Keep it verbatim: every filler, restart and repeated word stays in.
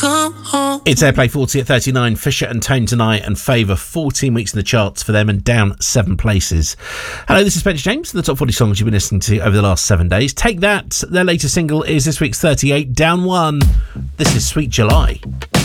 come home. It's Airplay forty at thirty-nine. Fisher and Tone Tonight and Favour, fourteen weeks in the charts for them and down seven places. Hello, this is Spencer James, the top forty songs you've been listening to over the last seven days. Take That, their latest single is this week's thirty-eight, down one. This is Sweet July.